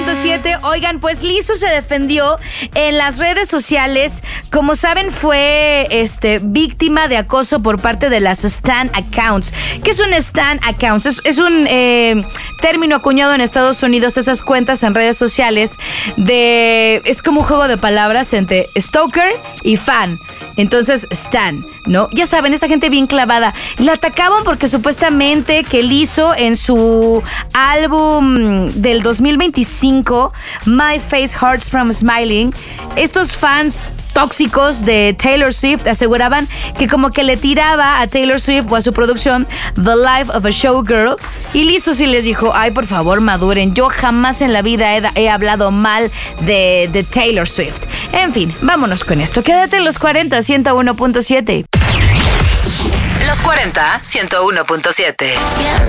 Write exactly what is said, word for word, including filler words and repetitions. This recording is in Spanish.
punto siete. Oigan, pues Lizzo se defendió en las redes sociales. Como saben, fue este, víctima de acoso por parte de las Stan Accounts. ¿Qué es un Stan Accounts? Es, es un eh, término acuñado en Estados Unidos, esas cuentas en redes sociales de... Es como un juego de palabras entre stalker y fan. Entonces, Stan, ¿no? Ya saben, esa gente bien clavada. La atacaban porque supuestamente que Lizzo en su álbum del dos mil veinticinco, My Face Hurts From Smiling, estos fans tóxicos de Taylor Swift aseguraban que como que le tiraba a Taylor Swift o a su producción The Life of a Showgirl, y Lizzo sí les dijo, ay, por favor, maduren, yo jamás en la vida he, he hablado mal de, de Taylor Swift. En fin, vámonos con esto. Quédate en los cuarenta, ciento uno punto siete. Los cuarenta, ciento uno punto siete.